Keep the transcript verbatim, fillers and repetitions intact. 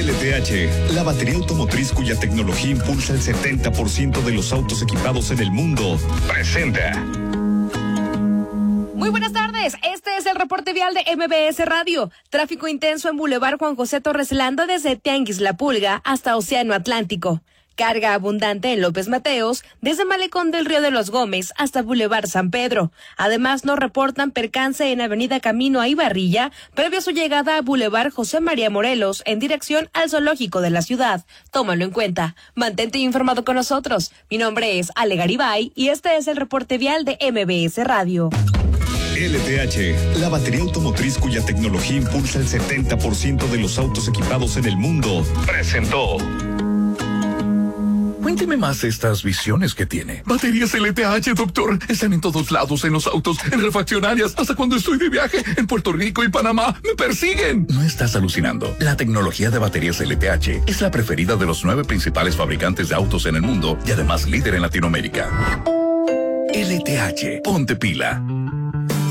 L T H, la batería automotriz cuya tecnología impulsa el setenta por ciento de los autos equipados en el mundo, presenta. Muy buenas tardes, este es el reporte vial de M B S Radio. Tráfico intenso en Boulevard Juan José Torres Landa desde Tianguis La Pulga hasta Océano Atlántico. Carga abundante en López Mateos, desde Malecón del Río de los Gómez hasta Boulevard San Pedro. Además, nos reportan percance en Avenida Camino a Ibarrilla, previo a su llegada a Boulevard José María Morelos, en dirección al zoológico de la ciudad. Tómalo en cuenta. Mantente informado con nosotros. Mi nombre es Ale Garibay y este es el reporte vial de M B S Radio. L T H, la batería automotriz cuya tecnología impulsa el setenta por ciento de los autos equipados en el mundo, presentó. Cuénteme más estas visiones que tiene. Baterías L T H, doctor. Están en todos lados, en los autos, en refaccionarias, hasta cuando estoy de viaje, en Puerto Rico y Panamá. ¡Me persiguen! No estás alucinando. La tecnología de baterías L T H es la preferida de los nueve principales fabricantes de autos en el mundo y además líder en Latinoamérica. L T H, ponte pila.